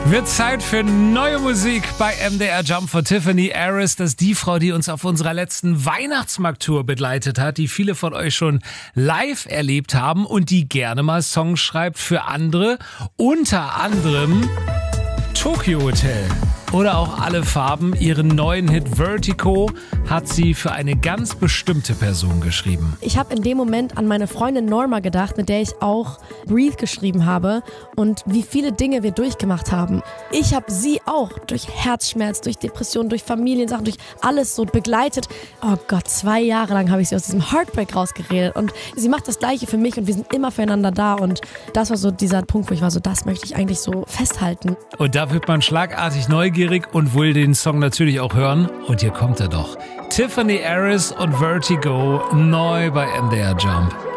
Wird Zeit für neue Musik bei MDR Jump von Tiffany Aris. Das ist die Frau, die uns auf unserer letzten Weihnachtsmarkttour begleitet hat, die viele von euch schon live erlebt haben und die gerne mal Songs schreibt für andere. Unter anderem Tokyo Hotel oder auch Alle Farben. Ihren neuen Hit Vertigo hat sie für eine ganz bestimmte Person geschrieben. Ich habe in dem Moment an meine Freundin Norma gedacht, mit der ich auch Breathe geschrieben habe und wie viele Dinge wir durchgemacht haben. Ich habe sie auch durch Herzschmerz, durch Depressionen, durch Familiensachen, durch alles so begleitet. Oh Gott, 2 Jahre lang habe ich sie aus diesem Heartbreak rausgeredet und sie macht das Gleiche für mich und wir sind immer füreinander da und das war so dieser Punkt, wo ich war so, das möchte ich eigentlich so festhalten. Und da wird man schlagartig neugierig und will den Song natürlich auch hören. Und hier kommt er doch. Tiffany Aris und Vertigo, neu bei MDR Jump.